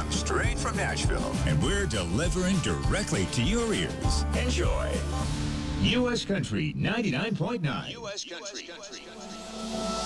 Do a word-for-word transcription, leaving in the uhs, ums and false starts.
straight from Nashville. And we're delivering directly to your ears. Enjoy. U S Country ninety-nine point nine. U S Country.